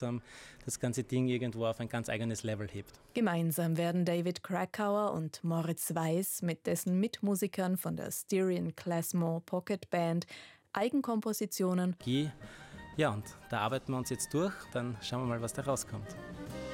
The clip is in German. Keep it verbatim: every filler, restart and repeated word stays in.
das ganze Ding irgendwo auf ein ganz eigenes Level hebt. Gemeinsam werden David Krakauer und Moritz Weiß mit dessen Mitmusikern von der Styrian Klezmer Pocket Band Eigenkompositionen. Ja, und da arbeiten wir uns jetzt durch, dann schauen wir mal, was da rauskommt.